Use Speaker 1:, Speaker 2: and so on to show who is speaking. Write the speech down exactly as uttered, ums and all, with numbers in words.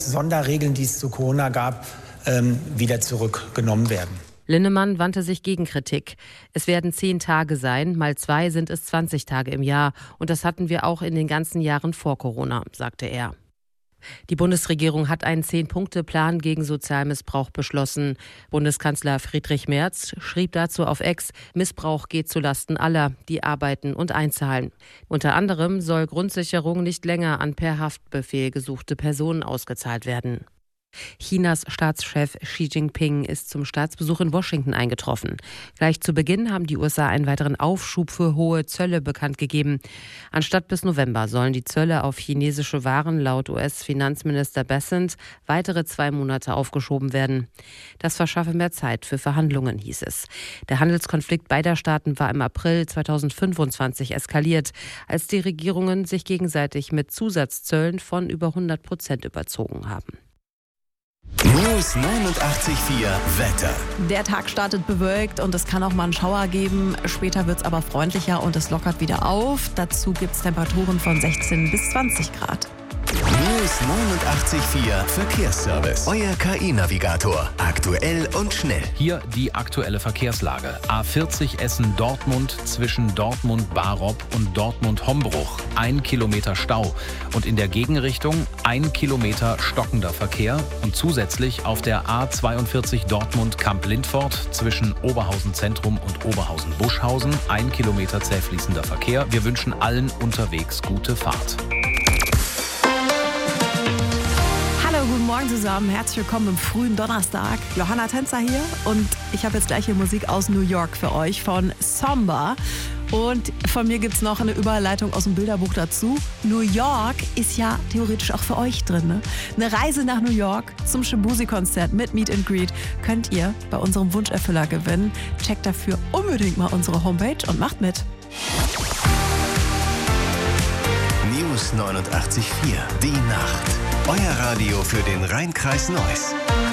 Speaker 1: Sonderregeln, die es zu Corona gab, ähm, wieder zurückgenommen werden.
Speaker 2: Linnemann wandte sich gegen Kritik. Es werden zehn Tage sein, mal zwei sind es zwanzig Tage im Jahr. Und das hatten wir auch in den ganzen Jahren vor Corona, sagte er. Die Bundesregierung hat einen Zehn-Punkte-Plan gegen Sozialmissbrauch beschlossen. Bundeskanzler Friedrich Merz schrieb dazu auf X, Missbrauch geht zulasten aller, die arbeiten und einzahlen. Unter anderem soll Grundsicherung nicht länger an per Haftbefehl gesuchte Personen ausgezahlt werden. Chinas Staatschef Xi Jinping ist zum Staatsbesuch in Washington eingetroffen. Gleich zu Beginn haben die U S A einen weiteren Aufschub für hohe Zölle bekannt gegeben. Anstatt bis November sollen die Zölle auf chinesische Waren laut U S-Finanzminister Bessent weitere zwei Monate aufgeschoben werden. Das verschaffe mehr Zeit für Verhandlungen, hieß es. Der Handelskonflikt beider Staaten war im April zweitausendfünfundzwanzig eskaliert, als die Regierungen sich gegenseitig mit Zusatzzöllen von über hundert Prozent überzogen haben.
Speaker 3: News neunundachtzig Komma vier Wetter.
Speaker 4: Der Tag startet bewölkt und es kann auch mal einen Schauer geben. Später wird es aber freundlicher und es lockert wieder auf. Dazu gibt es Temperaturen von sechzehn bis zwanzig Grad.
Speaker 3: News neunundachtzig Komma vier Verkehrsservice. Euer K I-Navigator. Aktuell und schnell.
Speaker 5: Hier die aktuelle Verkehrslage. A vierzig Essen-Dortmund zwischen Dortmund-Barop und Dortmund-Hombruch. Ein Kilometer Stau. Und in der Gegenrichtung ein Kilometer stockender Verkehr. Und zusätzlich auf der A zweiundvierzig Dortmund-Kamp-Lindfort zwischen Oberhausen Zentrum und Oberhausen-Buschhausen. Ein Kilometer zäh fließender Verkehr. Wir wünschen allen unterwegs gute Fahrt.
Speaker 4: Hallo, guten Morgen zusammen. Herzlich willkommen im frühen Donnerstag. Johanna Tänzer hier und ich habe jetzt gleich hier Musik aus New York für euch von Samba. Und von mir gibt es noch eine Überleitung aus dem Bilderbuch dazu. New York ist ja theoretisch auch für euch drin. Ne? Eine Reise nach New York zum Shabuzi-Konzert mit Meet and Greet könnt ihr bei unserem Wunscherfüller gewinnen. Checkt dafür unbedingt mal unsere Homepage und macht mit.
Speaker 3: News neunundachtzig Komma vier. Die Nacht. Euer Radio für den Rhein-Kreis Neuss.